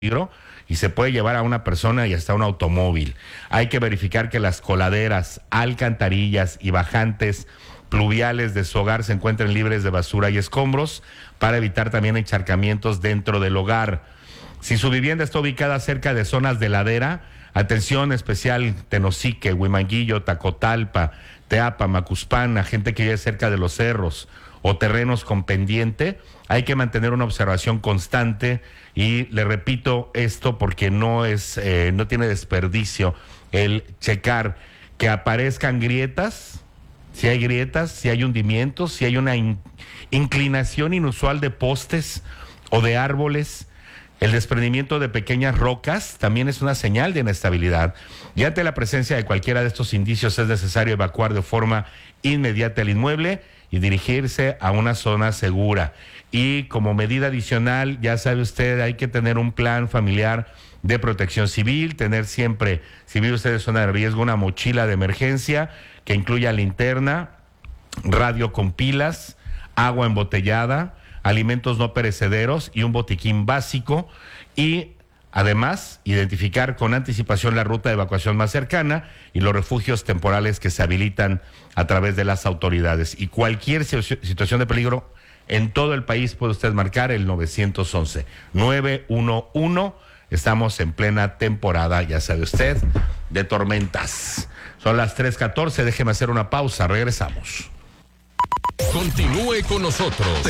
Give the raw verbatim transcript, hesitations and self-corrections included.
peligro y se puede llevar a una persona y hasta un automóvil. Hay que verificar que las coladeras, alcantarillas y bajantes pluviales de su hogar se encuentren libres de basura y escombros para evitar también encharcamientos dentro del hogar. Si su vivienda está ubicada cerca de zonas de ladera, atención especial Tenosique, Huimanguillo, Tacotalpa, Teapa, Macuspana, gente que vive cerca de los cerros o terrenos con pendiente, hay que mantener una observación constante y le repito esto porque no es, eh, no tiene desperdicio el checar que aparezcan grietas, si hay grietas, si hay hundimientos, si hay una in- inclinación inusual de postes o de árboles. El desprendimiento de pequeñas rocas también es una señal de inestabilidad. Y ante la presencia de cualquiera de estos indicios es necesario evacuar de forma inmediata el inmueble y dirigirse a una zona segura. Y como medida adicional, ya sabe usted, hay que tener un plan familiar de protección civil, tener siempre, si vive usted en zona de riesgo, una mochila de emergencia que incluya linterna, radio con pilas, agua embotellada, alimentos no perecederos y un botiquín básico, y además identificar con anticipación la ruta de evacuación más cercana y los refugios temporales que se habilitan a través de las autoridades. Y cualquier situación de peligro en todo el país puede usted marcar el nueve once, nueve uno uno. Estamos en plena temporada, ya sabe usted, de tormentas. Son las tres catorce, déjeme hacer una pausa, regresamos. Continúe con nosotros.